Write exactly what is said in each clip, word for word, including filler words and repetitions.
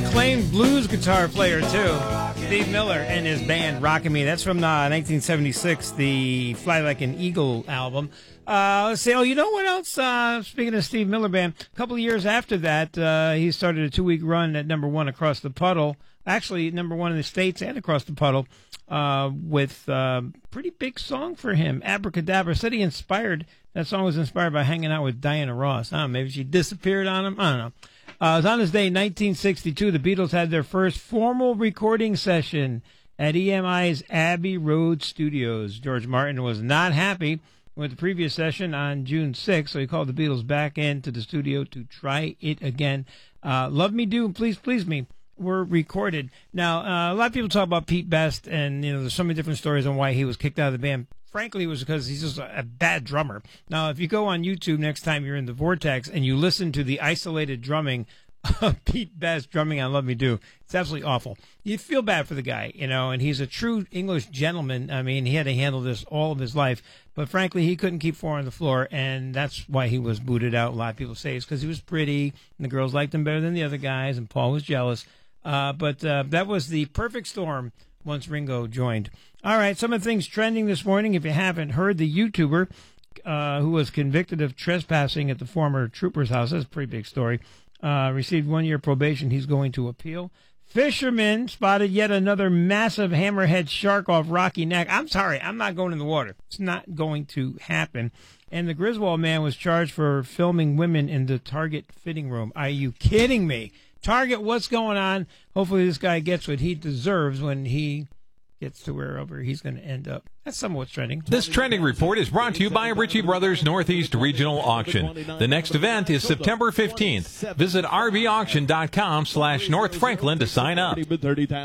acclaimed blues guitar player, too. Steve Miller and his band, Rockin' Me. That's from uh, nineteen seventy-six, the Fly Like an Eagle album. Uh, let's see. Oh, you know what else? Uh, speaking of Steve Miller Band, a couple of years after that, uh, he started a two-week run at number one across the puddle. Actually, number one in the States and across the puddle, uh, with a uh, pretty big song for him, Abracadabra. Said he inspired, that song was inspired by hanging out with Diana Ross. I don't know, maybe she disappeared on him. I don't know. Uh, it was on this day, nineteen sixty-two, the Beatles had their first formal recording session at E M I's Abbey Road Studios. George Martin was not happy with the previous session on June sixth, so he called the Beatles back into the studio to try it again. Uh, Love Me Do, Please Please Me were recorded. Now, uh, a lot of people talk about Pete Best, and you know, there's so many different stories on why he was kicked out of the band. Frankly, it was because he's just a, a bad drummer. Now, if you go on YouTube next time you're in the Vortex and you listen to the isolated drumming of Pete Best drumming on Love Me Do, it's absolutely awful. You feel bad for the guy, you know, and he's a true English gentleman. I mean, he had to handle this all of his life. But frankly, he couldn't keep four on the floor, and that's why he was booted out. A lot of people say it's because he was pretty, and the girls liked him better than the other guys, and Paul was jealous. Uh, but uh, that was the perfect storm once Ringo joined. All right, some of the things trending this morning. If you haven't heard, the YouTuber uh, who was convicted of trespassing at the former trooper's house, that's a pretty big story, uh, received one-year probation. He's going to appeal. Fishermen spotted yet another massive hammerhead shark off Rocky Neck. I'm sorry, I'm not going in the water. It's not going to happen. And the Griswold man was charged for filming women in the Target fitting room. Are you kidding me? Target, what's going on? Hopefully this guy gets what he deserves when he gets to wherever he's going to end up. That's somewhat trending. This trending report is brought to you by Ritchie Brothers Northeast Regional Auction. The next event is September fifteenth. Visit rvauction.com slash North Franklin to sign up. Get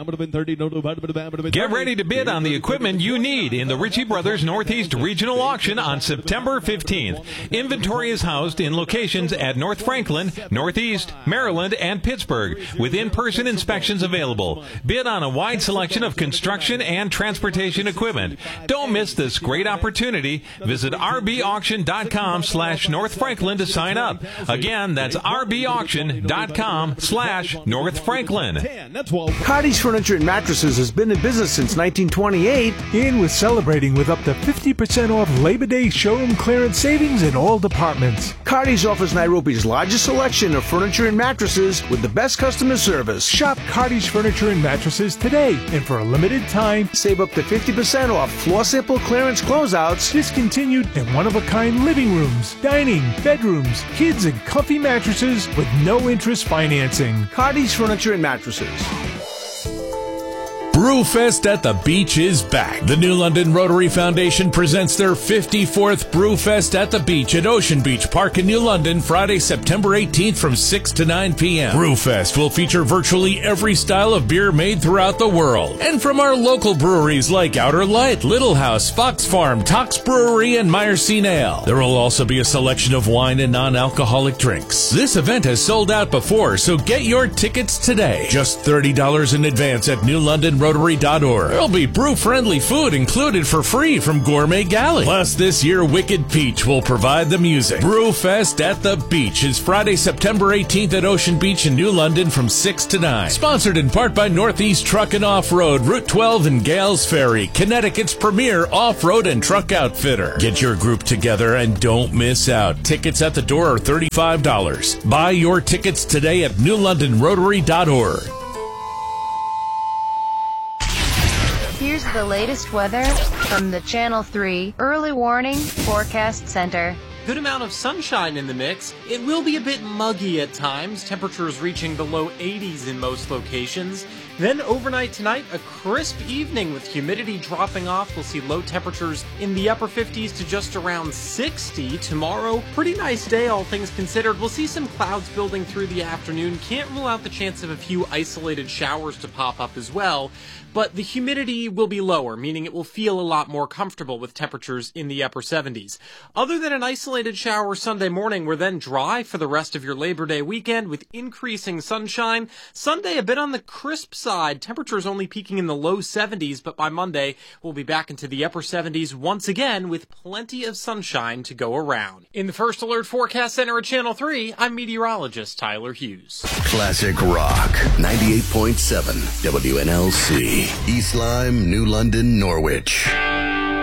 ready to bid on the equipment you need in the Ritchie Brothers Northeast Regional Auction on September fifteenth. Inventory is housed in locations at North Franklin, Northeast, Maryland, and Pittsburgh, with in-person inspections available. Bid on a wide selection of construction and transportation equipment. Don't miss this great opportunity. Visit rvauction.com slash North Franklin to sign up. Again, that's rvauction.com slash North Franklin. Cardi's Furniture and Mattresses has been in business since nineteen twenty-eight. And with celebrating with up to fifty percent off Labor Day showroom clearance savings in all departments. Cardi's offers Nairobi's largest selection of furniture and mattresses with the best customer service. Shop Cardi's Furniture and Mattresses today, and for a limited time, save up to fifty percent off floor sample clearance closeouts. Discontinued and one-of-a-kind living rooms, dining, bedrooms, kids, and comfy mattresses with no interest financing. Cardi's Furniture and Mattresses. Brewfest at the Beach is back. The New London Rotary Foundation presents their fifty-fourth Brewfest at the Beach at Ocean Beach Park in New London, Friday, September eighteenth from six to nine p.m. Brewfest will feature virtually every style of beer made throughout the world. And from our local breweries like Outer Light, Little House, Fox Farm, Tox Brewery, and Meyerstein Ale. There will also be a selection of wine and non-alcoholic drinks. This event has sold out before, so get your tickets today. Just thirty dollars in advance at New London Rotary dot org. There'll be brew-friendly food included for free from Gourmet Galley. Plus, this year, Wicked Peach will provide the music. Brewfest at the Beach is Friday, September eighteenth at Ocean Beach in New London from six to nine. Sponsored in part by Northeast Truck and Off-Road, Route twelve and Gales Ferry, Connecticut's premier off-road and truck outfitter. Get your group together and don't miss out. Tickets at the door are thirty-five dollars. Buy your tickets today at New London Rotary dot org. Here's the latest weather from the Channel three Early Warning Forecast Center. Good amount of sunshine in the mix. It will be a bit muggy at times, temperatures reaching the low eighties in most locations. Then overnight tonight, a crisp evening with humidity dropping off. We'll see low temperatures in the upper fifties to just around sixty. Tomorrow, pretty nice day, all things considered. We'll see some clouds building through the afternoon. Can't rule out the chance of a few isolated showers to pop up as well. But the humidity will be lower, meaning it will feel a lot more comfortable with temperatures in the upper seventies. Other than an isolated isolated shower Sunday morning. We're then dry for the rest of your Labor Day weekend with increasing sunshine. Sunday, a bit on the crisp side. Temperatures only peaking in the low seventies, but by Monday, we'll be back into the upper seventies once again with plenty of sunshine to go around. In the First Alert Forecast Center at Channel three, I'm meteorologist Tyler Hughes. Classic Rock, ninety-eight point seven W N L C, East Lyme, New London, Norwich.